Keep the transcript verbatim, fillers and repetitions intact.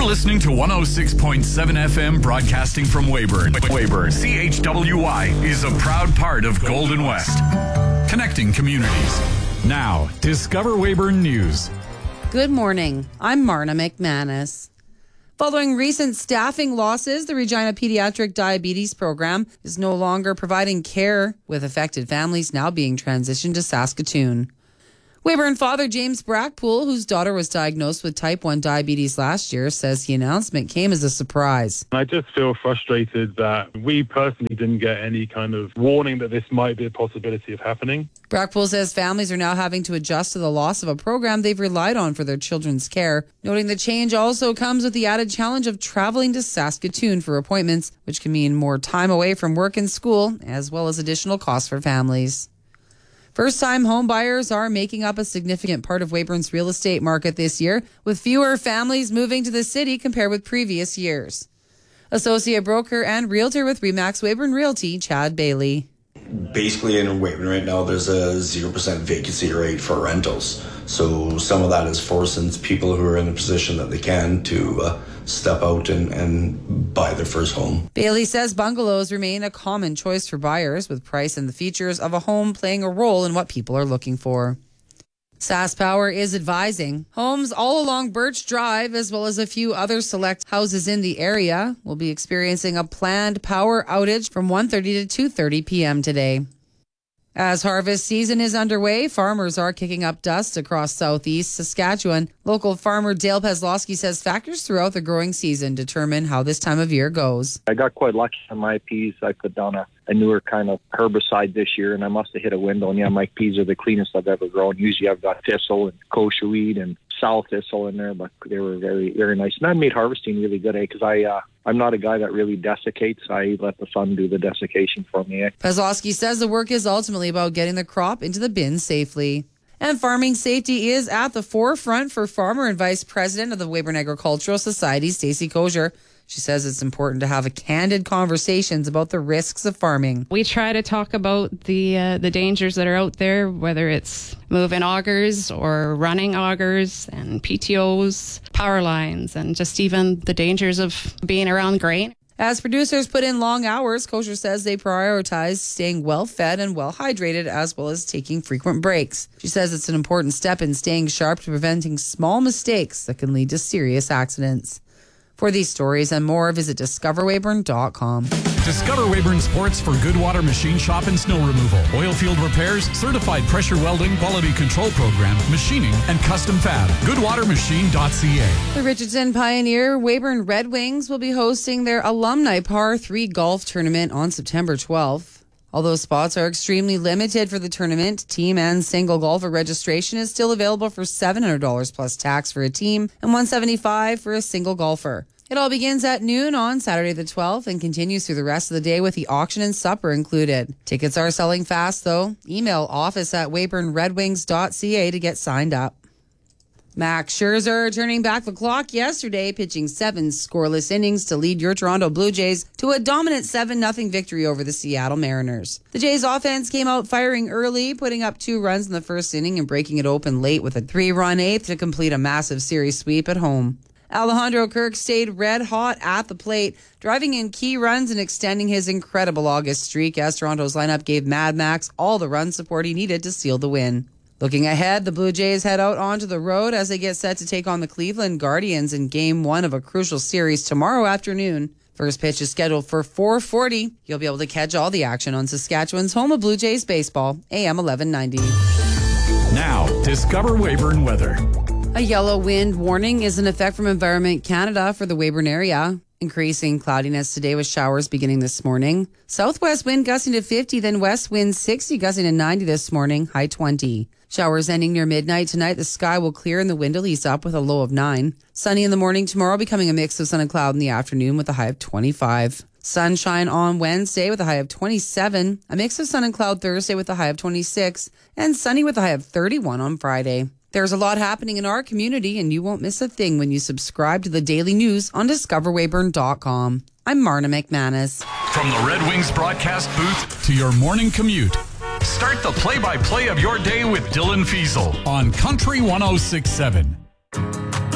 You're listening to one oh six point seven F M broadcasting from Weyburn. Weyburn, C H W Y, is a proud part of Golden West. Connecting communities. Now, Discover Weyburn News. Good morning. I'm Marna McManus. Following recent staffing losses, the Regina Pediatric Diabetes Program is no longer providing care, with affected families now being transitioned to Saskatoon. Weyburn father James Brackpool, whose daughter was diagnosed with type one diabetes last year, says the announcement came as a surprise. I just feel frustrated that we personally didn't get any kind of warning that this might be a possibility of happening. Brackpool says families are now having to adjust to the loss of a program they've relied on for their children's care, noting the change also comes with the added challenge of traveling to Saskatoon for appointments, which can mean more time away from work and school, as well as additional costs for families. First-time home buyers are making up a significant part of Weyburn's real estate market this year, with fewer families moving to the city compared with previous years. Associate broker and realtor with Remax Weyburn Realty, Chad Bailey. Basically in Weyburn right now, there's a zero percent vacancy rate for rentals. So some of that is forcing people who are in a position that they can to uh, step out and, and buy their first home. Bailey says bungalows remain a common choice for buyers, with price and the features of a home playing a role in what people are looking for. SaskPower is advising homes all along Birch Drive, as well as a few other select houses in the area, will be experiencing a planned power outage from one thirty to two thirty p.m. today. As harvest season is underway, farmers are kicking up dust across southeast Saskatchewan. Local farmer Dale Pezlowski says factors throughout the growing season determine how this time of year goes. I got quite lucky on my peas. I put down a, a newer kind of herbicide this year, and I must have hit a window. And yeah, my peas are the cleanest I've ever grown. Usually I've got thistle and kochia weed and sow thistle in there, but they were very, very nice. And that made harvesting really good, eh? Because I, uh, I'm not a guy that really desiccates. I let the sun do the desiccation for me. Eh? Pezlowski says the work is ultimately about getting the crop into the bin safely. And farming safety is at the forefront for farmer and vice president of the Weyburn Agricultural Society, Stacey Kosher. She says it's important to have a candid conversations about the risks of farming. We try to talk about the uh, the dangers that are out there, whether it's moving augers or running augers and P T Os, power lines, and just even the dangers of being around grain. As producers put in long hours, Kosher says they prioritize staying well-fed and well-hydrated, as well as taking frequent breaks. She says it's an important step in staying sharp to preventing small mistakes that can lead to serious accidents. For these stories and more, visit discover weyburn dot com. Discover Weyburn Sports for Goodwater Machine Shop and Snow Removal, oil field repairs, certified pressure welding, quality control program, machining, and custom fab. goodwater machine dot c a. The Richardson Pioneer Weyburn Red Wings will be hosting their alumni par three golf tournament on September twelfth. Although spots are extremely limited for the tournament, team and single golfer registration is still available for seven hundred dollars plus tax for a team and one hundred seventy-five dollars for a single golfer. It all begins at noon on Saturday the twelfth and continues through the rest of the day with the auction and supper included. Tickets are selling fast though. Email office at weyburn red wings dot c a to get signed up. Max Scherzer turning back the clock yesterday, pitching seven scoreless innings to lead your Toronto Blue Jays to a dominant seven nothing victory over the Seattle Mariners. The Jays offense came out firing early, putting up two runs in the first inning and breaking it open late with a three-run eighth to complete a massive series sweep at home. Alejandro Kirk stayed red hot at the plate, driving in key runs and extending his incredible August streak as Toronto's lineup gave Mad Max all the run support he needed to seal the win. Looking ahead, the Blue Jays head out onto the road as they get set to take on the Cleveland Guardians in Game one of a crucial series tomorrow afternoon. First pitch is scheduled for four forty. You'll be able to catch all the action on Saskatchewan's home of Blue Jays baseball, A M eleven ninety. Now, Discover Weyburn weather. A yellow wind warning is in effect from Environment Canada for the Weyburn area. Increasing cloudiness today with showers beginning this morning. Southwest wind gusting to fifty, then west wind sixty, gusting to ninety this morning, high twenty. Showers ending near midnight tonight. The sky will clear and the wind will ease up with a low of nine. Sunny in the morning tomorrow, becoming a mix of sun and cloud in the afternoon with a high of twenty-five. Sunshine on Wednesday with a high of twenty-seven. A mix of sun and cloud Thursday with a high of twenty-six. And sunny with a high of thirty-one on Friday. There's a lot happening in our community, and you won't miss a thing when you subscribe to the daily news on discover weyburn dot com. I'm Marna McManus. From the Red Wings broadcast booth to your morning commute, start the play-by-play of your day with Dylan Fiesel on Country one oh six point seven.